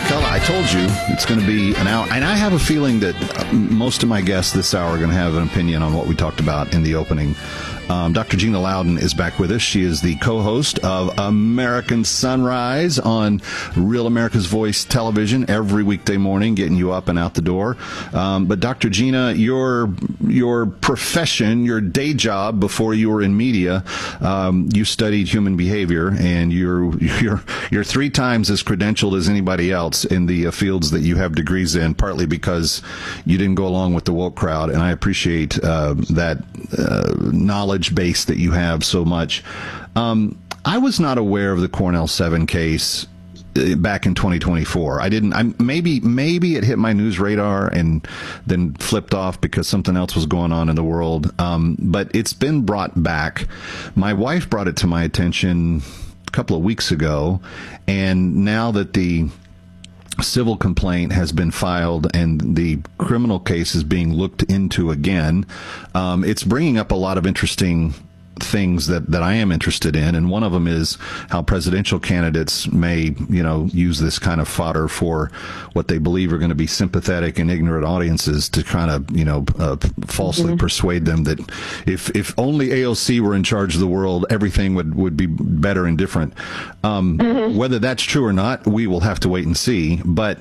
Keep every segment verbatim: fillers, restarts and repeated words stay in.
McCullough, I told you it's going to be an hour, and I have a feeling that most of my guests this hour are going to have an opinion on what we talked about in the opening. Um, Doctor Gina Loudon is back with us. She is the co-host of American Sunrise on Real America's Voice Television every weekday morning, getting you up and out the door. Um, but Doctor Gina, your your profession, your day job before you were in media, um, you studied human behavior, and you're you're you're three times as credentialed as anybody else in the uh, fields that you have degrees in. Partly because you didn't go along with the woke crowd, and I appreciate uh, that uh, knowledge base that you have so much. Um, I was not aware of the Cornell seven case uh, back in twenty twenty-four. I didn't, I, maybe, maybe it hit my news radar and then flipped off because something else was going on in the world. Um, but it's been brought back. My wife brought it to my attention a couple of weeks ago. And now that the civil complaint has been filed and the criminal case is being looked into again, Um, it's bringing up a lot of interesting things that, that I am interested in. And one of them is how presidential candidates may, you know, use this kind of fodder for what they believe are going to be sympathetic and ignorant audiences to kind of, you know, uh, falsely mm-hmm. persuade them that if, if only A O C were in charge of the world, everything would, would be better and different. Um, mm-hmm. Whether that's true or not, we will have to wait and see. But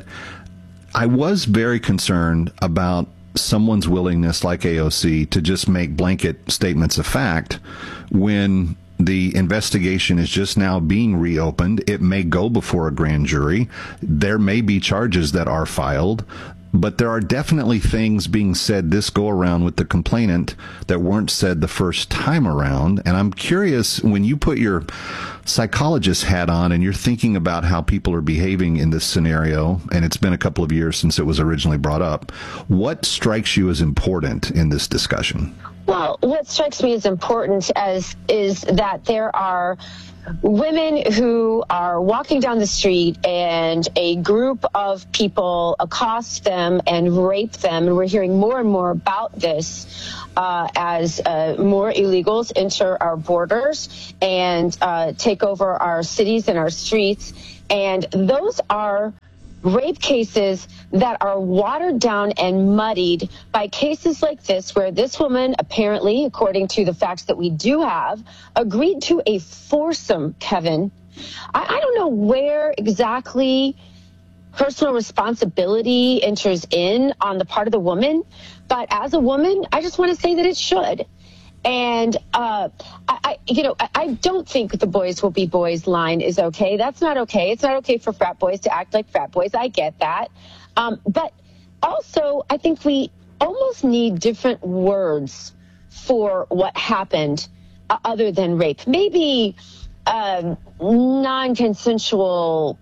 I was very concerned about someone's willingness, like A O C, to just make blanket statements of fact when the investigation is just now being reopened. It may go before a grand jury. There may be charges that are filed, but there are definitely things being said this go around with the complainant that weren't said the first time around. And I'm curious, when you put your psychologist hat on and you're thinking about how people are behaving in this scenario, and it's been a couple of years since it was originally brought up, what strikes you as important in this discussion? Well, what strikes me as important as is that there are women who are walking down the street and a group of people accost them and rape them. And we're hearing more and more about this uh, as uh, more illegals enter our borders and uh, take over our cities and our streets. And those are rape cases that are watered down and muddied by cases like this, where this woman apparently, according to the facts that we do have, agreed to a foursome, Kevin. I, I don't know where exactly personal responsibility enters in on the part of the woman, but as a woman, I just want to say that it should. And, uh, I, I, you know, I, I don't think the boys will be boys line is okay. That's not okay. It's not okay for frat boys to act like frat boys. I get that. Um, but also, I think we almost need different words for what happened uh, other than rape. Maybe um, non-consensual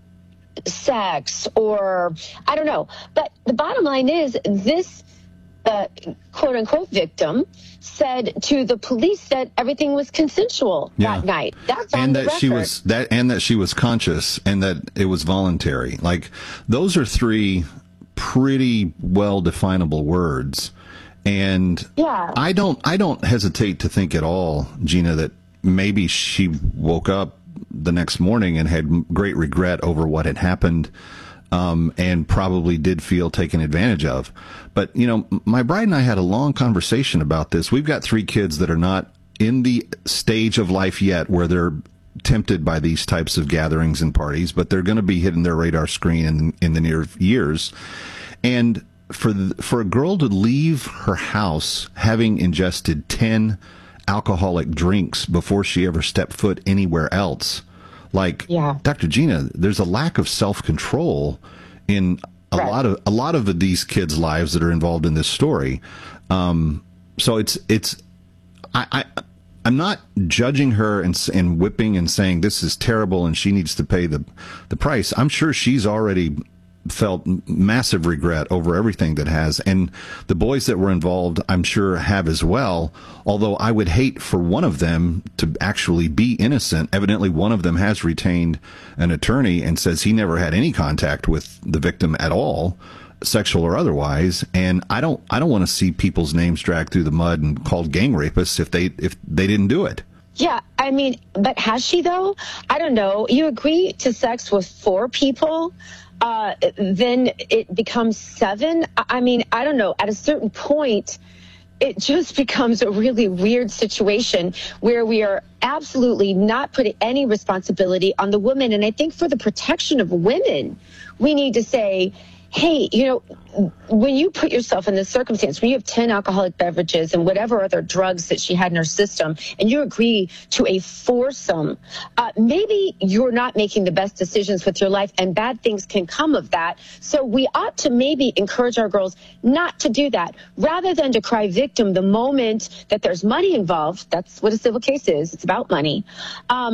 sex, or I don't know. But the bottom line is this uh, quote-unquote victim said to the police that everything was consensual yeah. that night. That's on and the that record. she was that, and that she was conscious, and that it was voluntary. Like, those are three pretty well definable words. And yeah. I don't, I don't hesitate to think at all, Gina, that maybe she woke up the next morning and had great regret over what had happened. Um, and probably did feel taken advantage of. But, you know, my bride and I had a long conversation about this. We've got three kids that are not in the stage of life yet where they're tempted by these types of gatherings and parties, but they're going to be hitting their radar screen in, in the near years. And for the, for a girl to leave her house having ingested ten alcoholic drinks before she ever stepped foot anywhere else, like, yeah. Doctor Gina, there's a lack of self-control in a right. lot of a lot of these kids' lives that are involved in this story. Um, so it's it's I, I I'm not judging her and and whipping and saying this is terrible and she needs to pay the the price. I'm sure she's already felt massive regret over everything that has, and the boys that were involved, I'm sure, have as well, although I would hate for one of them to actually be innocent. Evidently one of them has retained an attorney and says he never had any contact with the victim at all, sexual or otherwise, and I don't I don't want to see people's names dragged through the mud and called gang rapists if they if they didn't do it. Yeah, I mean, but has she though? I don't know. You agree to sex with four people? uh, then it becomes seven. I mean, I don't know. At a certain point, it just becomes a really weird situation where we are absolutely not putting any responsibility on the woman. And I think for the protection of women, we need to say, hey, you know, when you put yourself in this circumstance, when you have ten alcoholic beverages and whatever other drugs that she had in her system, and you agree to a foursome, uh, maybe you're not making the best decisions with your life, and bad things can come of that. So we ought to maybe encourage our girls not to do that, rather than to cry victim the moment that there's money involved. That's what a civil case is. It's about money. Um,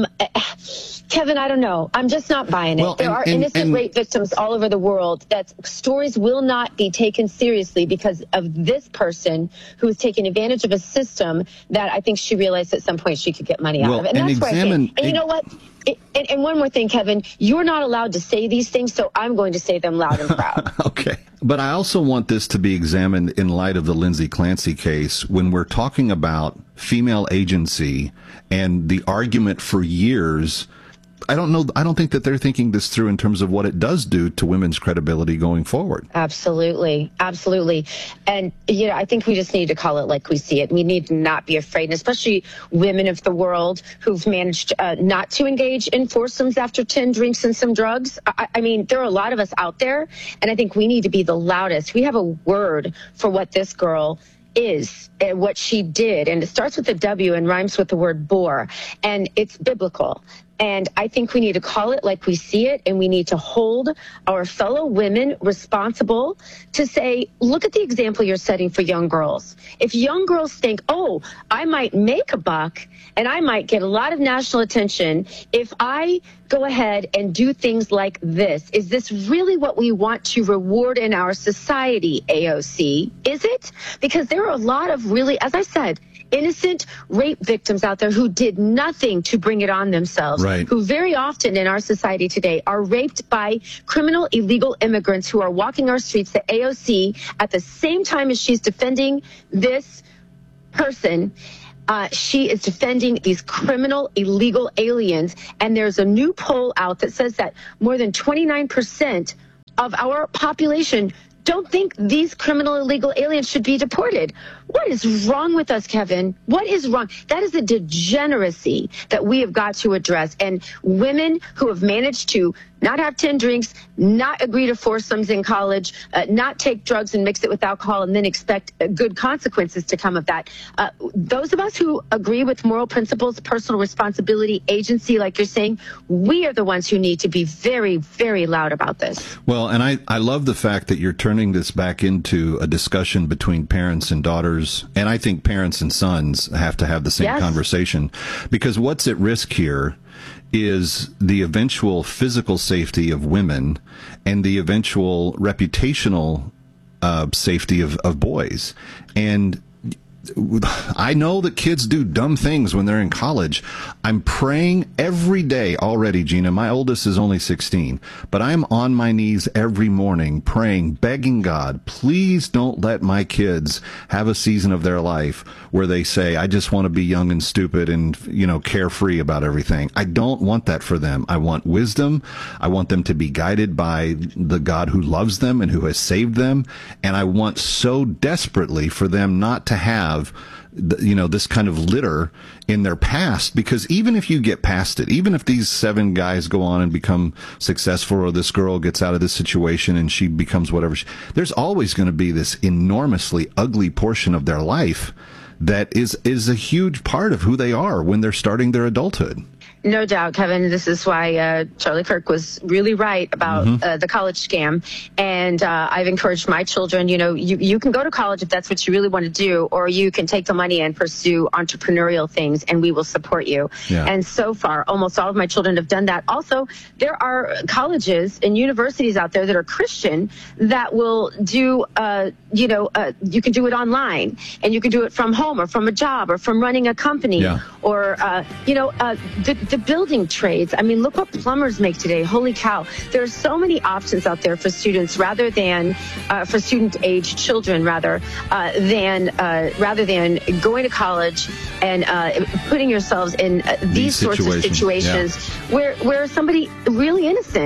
Kevin, I don't know. I'm just not buying it. Well, there and, are and, innocent and, rape victims all over the world that stories will not be taken seriously because of this person who is taking advantage of a system that I think she realized at some point she could get money out well, of. And, and that's examine, where I think. And you know what? It, and, and one more thing, Kevin, you're not allowed to say these things, so I'm going to say them loud and proud. Okay. But I also want this to be examined in light of the Lindsay Clancy case when we're talking about female agency and the argument for years. I don't know. I don't think that they're thinking this through in terms of what it does do to women's credibility going forward. Absolutely. Absolutely. And, you know, I think we just need to call it like we see it. We need to not be afraid, and especially women of the world who've managed uh, not to engage in foursomes after ten drinks and some drugs. I, I mean, there are a lot of us out there, and I think we need to be the loudest. We have a word for what this girl is and what she did. And it starts with a W and rhymes with the word bore. And it's biblical. And I think we need to call it like we see it, and we need to hold our fellow women responsible to say, look at the example you're setting for young girls. If young girls think, oh, I might make a buck and I might get a lot of national attention if I go ahead and do things like this, is this really what we want to reward in our society, A O C? Is it? Because there are a lot of really, as I said, innocent rape victims out there who did nothing to bring it on themselves, right, who very often in our society today are raped by criminal illegal immigrants who are walking our streets. The A O C, at the same time as she's defending this person, Uh, she is defending these criminal illegal aliens. And there's a new poll out that says that more than twenty-nine percent of our population don't think these criminal illegal aliens should be deported. What is wrong with us, Kevin? What is wrong? That is a degeneracy that we have got to address. And women who have managed to not have ten drinks, not agree to foursomes in college, uh, not take drugs and mix it with alcohol and then expect uh, good consequences to come of that. Uh, those of us who agree with moral principles, personal responsibility, agency, like you're saying, we are the ones who need to be very, very loud about this. Well, and I, I love the fact that you're turning this back into a discussion between parents and daughters. And I think parents and sons have to have the same Yes. conversation, because what's at risk here is the eventual physical safety of women and the eventual reputational uh, safety of, of boys. And I know that kids do dumb things when they're in college. I'm praying every day already, Gina. My oldest is only sixteen, but I'm on my knees every morning praying, begging God, please don't let my kids have a season of their life where they say, I just want to be young and stupid and, you know, carefree about everything. I don't want that for them. I want wisdom. I want them to be guided by the God who loves them and who has saved them. And I want so desperately for them not to have you know, this kind of litter in their past, because even if you get past it, even if these seven guys go on and become successful, or this girl gets out of this situation and she becomes whatever, she, there's always going to be this enormously ugly portion of their life that is, is a huge part of who they are when they're starting their adulthood. No doubt, Kevin. This is why uh, Charlie Kirk was really right about mm-hmm. uh, the college scam. And uh, I've encouraged my children, you know, you, you can go to college if that's what you really want to do, or you can take the money and pursue entrepreneurial things, and we will support you. Yeah. And so far, almost all of my children have done that. Also, there are colleges and universities out there that are Christian that will do, uh, you know, uh, you can do it online, and you can do it from home or from a job or from running a company yeah. or, uh, you know, uh, the, the building trades. I mean, look what plumbers make today. Holy cow. There are so many options out there for students rather than, uh, for student-age children rather, uh, than, uh, rather than going to college and uh, putting yourselves in uh, these, these sorts of situations yeah. where, where somebody really innocent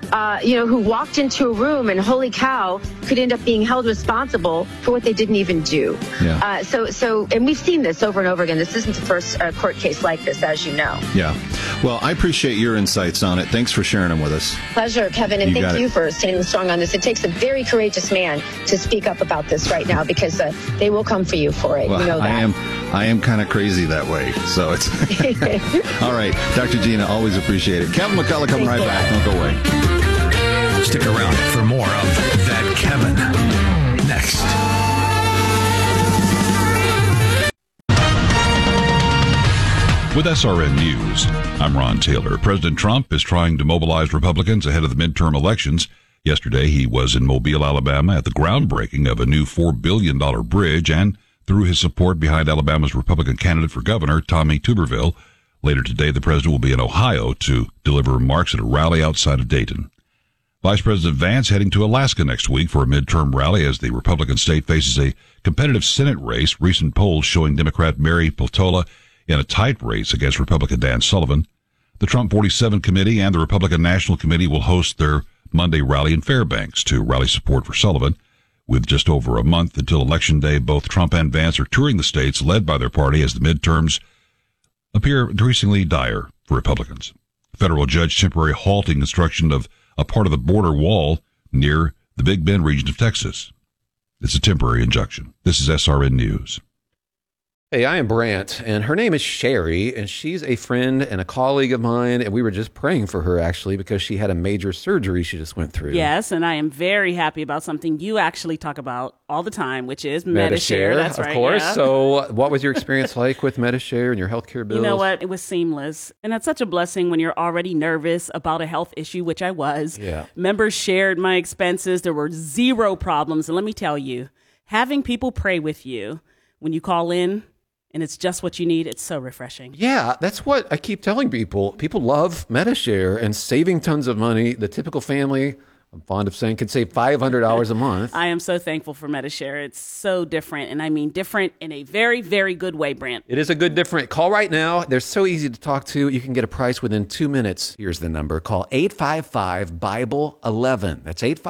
uh, you know, who walked into a room and holy cow, could end up being held responsible for what they didn't even do. Yeah. Uh, so, so, and we've seen this over and over again. This isn't the first uh, court case like this, as you know. Yeah. Well, I appreciate your insights on it. Thanks for sharing them with us. Pleasure, Kevin, and You got thank it. you for standing strong on this. It takes a very courageous man to speak up about this right now, because uh, they will come for you for it. Well, you know that. I am, I am kind of crazy that way. So it's all right. Doctor Gina, always appreciate it. Kevin McCullough coming right back. Don't go away. Stick around for more of That Kevin next. With S R N News, I'm Ron Taylor. President Trump is trying to mobilize Republicans ahead of the midterm elections. Yesterday, he was in Mobile, Alabama at the groundbreaking of a new four billion dollars bridge and threw his support behind Alabama's Republican candidate for governor, Tommy Tuberville. Later today, the president will be in Ohio to deliver remarks at a rally outside of Dayton. Vice President Vance heading to Alaska next week for a midterm rally as the Republican state faces a competitive Senate race. Recent polls showing Democrat Mary Peltola in a tight race against Republican Dan Sullivan. The Trump forty-seven Committee and the Republican National Committee will host their Monday rally in Fairbanks to rally support for Sullivan. With just over a month until Election Day, both Trump and Vance are touring the states led by their party as the midterms appear increasingly dire for Republicans. A federal judge temporarily halting construction of a part of the border wall near the Big Bend region of Texas. It's a temporary injunction. This is S R N News. Hey, I am Brant, and her name is Sherry, and she's a friend and a colleague of mine, and we were just praying for her, actually, because she had a major surgery she just went through. Yes, and I am very happy about something you actually talk about all the time, which is Medi-Share. Medi-Share, That's of right, course. yeah. So what was your experience like with Medi-Share and your healthcare bills? You know what? It was seamless. And that's such a blessing when you're already nervous about a health issue, which I was. Yeah. Members shared my expenses. There were zero problems. And let me tell you, having people pray with you when you call in, and it's just what you need, it's so refreshing. Yeah, that's what I keep telling people. People love Medi-Share and saving tons of money. The typical family, I'm fond of saying, can save five hundred dollars a month. I am so thankful for Medi-Share. It's so different, and I mean different in a very, very good way, Brant. It is a good different. Call right now. They're so easy to talk to. You can get a price within two minutes. Here's the number. Call eight five five, Bible eleven. That's eight five five